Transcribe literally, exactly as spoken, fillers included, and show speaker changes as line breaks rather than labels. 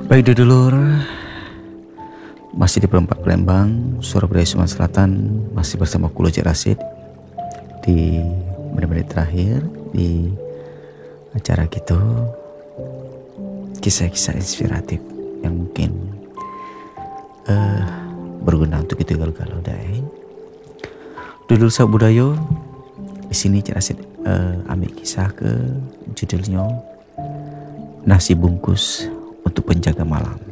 Baik dulur, masih di Perempat Palembang, Surabaya, Sumatera Selatan, masih bersama Kulo Cik Rasid di menit-menit terakhir di acara kita, kisah-kisah inspiratif yang mungkin uh, berguna untuk kita galau-galau dai. Dulur sah budaya di sini Cik Rasid uh, ambil kisah ke judulnya Nasi Bungkus untuk Penjaga Malam.